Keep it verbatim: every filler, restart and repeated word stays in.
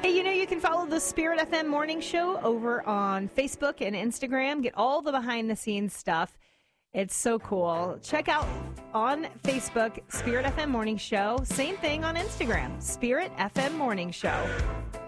Hey, you know, you can follow the Spirit F M Morning Show over on Facebook and Instagram. Get all the behind-the-scenes stuff. It's so cool. Check out on Facebook, Spirit F M Morning Show. Same thing on Instagram, Spirit F M Morning Show.